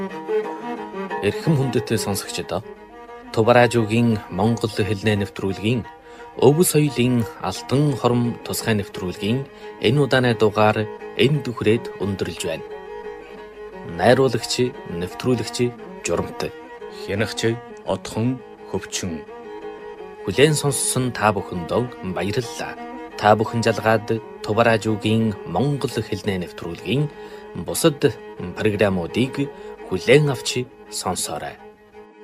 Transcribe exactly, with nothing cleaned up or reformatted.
Эрхэм хүндэт сонсогчдоо Тувраажуугийн Монгол хэлний нэвтрүүлгийн өв соёлын алтан хором тусгай нэвтрүүлгийн энэ удааны дугаар энд үхрээд өндөрлж байна. Найруулагч, нэвтрүүлэгч Журамт, хянагч Отхон Хөвчин. Хүлээн сонссон та бүхэндөө баярлалаа. Та бүхэн жалгаад Тувраажуугийн Монгол хэлний нэвтрүүлгийн бусад програмуудыг хүлээн авч сонсоорой.